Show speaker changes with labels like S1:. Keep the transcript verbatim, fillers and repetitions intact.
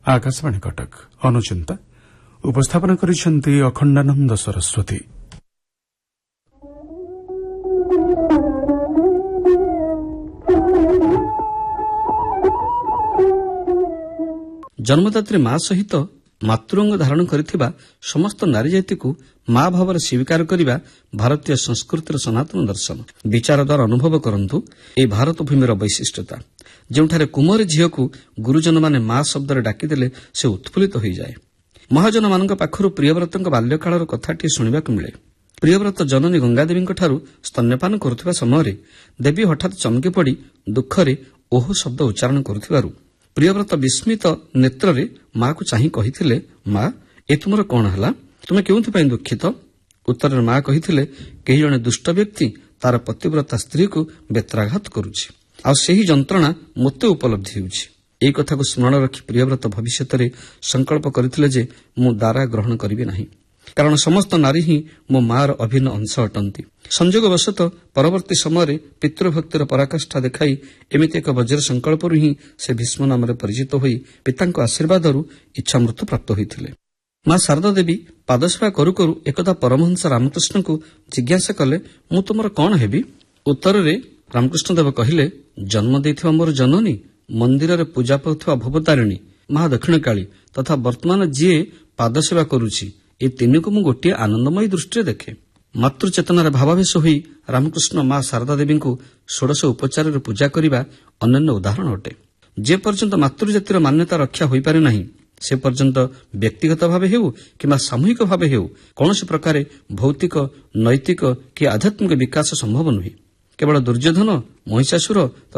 S1: ଆକାଶବାଣୀ କଟକ ଅନୁଚିନ୍ତା ଉପସ୍ଥାପନ କରିଛନ୍ତି ଅଖଣ୍ଡାନନ୍ଦ ସରସ୍ୱତୀ।
S2: ଜନ୍ମଦାତ୍ରୀ ମା ସହିତ ମାତୃଅଙ୍ଗ ଧାରଣ କରିଥିବା ସମସ୍ତ ନାରୀ ଜାତିକୁ ମା ଭାବରେ ସ୍ୱୀକାର କରିବା ଭାରତୀୟ ସଂସ୍କୃତିର ସନାତନ ଦର୍ଶନ। ବିଚାର ଦ୍ୱାରା ଅନୁଭବ କରନ୍ତୁ ଏହି ଭାରତ ଭୂମିର ବୈଶିଷ୍ଟ୍ୟତା, ଯେଉଁଠାରେ କୁମାରୀ ଝିଅକୁ ଗୁରୁଜନମାନେ ମା ଶବ୍ଦରେ ଡାକିଦେଲେ ସେ ଉତ୍ଫୁଲ୍ଲିତ ହୋଇଯାଏ। ମହାଜନମାନଙ୍କ ପାଖରୁ ପ୍ରିୟବ୍ରତଙ୍କ ବାଲ୍ୟକାଳର କଥାଟିଏ ଶୁଣିବାକୁ ମିଳେ। ପ୍ରିୟବ୍ରତ ଜନନୀ ଗଙ୍ଗାଦେବୀଙ୍କଠାରୁ ସ୍ତନ୍ୟପାନ କରୁଥିବା ସମୟରେ ଦେବୀ ହଠାତ୍ ଚମକି ପଡ଼ି ଦୁଃଖରେ ଓହ ଶବ୍ଦ ଉଚ୍ଚାରଣ କରୁଥିବାରୁ ପ୍ରିୟବ୍ରତ ବିସ୍ମିତ ନେତ୍ରରେ ମା'କୁ ଚାହିଁ କହିଥିଲେ, ମା, ଏ ତୁମର କ'ଣ ହେଲା? ତୁମେ କେଉଁଥିପାଇଁ ଦୁଃଖିତ? ଉତ୍ତରରେ ମା କହିଥିଲେ, କେହି ଜଣେ ଦୁଷ୍ଟ ବ୍ୟକ୍ତି ତାର ପତିବ୍ରତା ସ୍ତ୍ରୀକୁ ବେତ୍ରାଘାତ କରୁଛି, ଆଉ ସେହି ଯନ୍ତ୍ରଣା ମୋତେ ଉପଲବ୍ଧି ହେଉଛି। ଏହି କଥାକୁ ସ୍ମରଣ ରଖି ପ୍ରିୟବ୍ରତ ଭବିଷ୍ୟତରେ ସଂକଳ୍ପ କରିଥିଲେ ଯେ ମୁଁ ଦାରା ଗ୍ରହଣ କରିବି ନାହିଁ, କାରଣ ସମସ୍ତ ନାରୀ ହିଁ ମୋ ମା'ର ଅଭିନ୍ନ ଅଂଶ ଅଟନ୍ତି। ସଂଯୋଗବଶତଃ ପରବର୍ତ୍ତୀ ସମୟରେ ପିତୃଭକ୍ତିର ପରାକାଷ୍ଠା ଦେଖାଇ ଏମିତି ଏକ ବଜ୍ର ସଂକଳ୍ପରୁ ହିଁ ସେ ଭୀଷ୍ମ ନାମରେ ପରିଚିତ ହୋଇ ପିତାଙ୍କ ଆଶୀର୍ବାଦରୁ ଇଚ୍ଛାମୃତ୍ୟୁ ପ୍ରାପ୍ତ ହୋଇଥିଲେ। ମା ଶାରଦା ଦେବୀ ପାଦସେବା କରୁ କରୁ ଏକଦା ପରମହଂସ ରାମକୃଷ୍ଣଙ୍କୁ ଜିଜ୍ଞାସା କଲେ, ମୁଁ ତୁମର କ'ଣ ହେବି? ଉତ୍ତରରେ ରାମକୃଷ୍ଣଦେବ କହିଲେ, ଜନ୍ମ ଦେଇଥିବା ମୋର ଜନନୀ, ମନ୍ଦିରରେ ପୂଜା ପାଉଥିବା ଭବତାରିଣୀ, ମା ଦକ୍ଷିଣକାଳୀ ତଥା ବର୍ତ୍ତମାନ ଯିଏ ପାଦସେବା କରୁଛି, ଏ ତିନିକୁ ମୁଁ ଗୋଟିଏ ଆନନ୍ଦମୟୀ ଦୃଷ୍ଟିରେ ଦେଖେ। ମାତୃଚେତନାରେ ଭାବାବେଶ ହୋଇ ରାମକୃଷ୍ଣ ମା ଶାରଦା ଦେବୀଙ୍କୁ ଷୋଡ଼ଶ ଉପଚାରରେ ପୂଜା କରିବା ଅନନ୍ୟ ଉଦାହରଣ ଅଟେ। ଯେ ପର୍ଯ୍ୟନ୍ତ ମାତୃଜାତିର ମାନ୍ୟତା ରକ୍ଷା ହୋଇପାରେ ନାହିଁ, ସେ ପର୍ଯ୍ୟନ୍ତ ବ୍ୟକ୍ତିଗତ ଭାବେ ହେଉ କିମ୍ବା ସାମୂହିକ ଭାବେ ହେଉ କୌଣସି ପ୍ରକାର ଭୌତିକ, ନୈତିକ କି ଆଧ୍ୟାତ୍ମିକ ବିକାଶ ସମ୍ଭବ ନୁହେଁ। କେବଳ ଦୁର୍ଯ୍ୟୋଧନ, ମହିଷାସୁର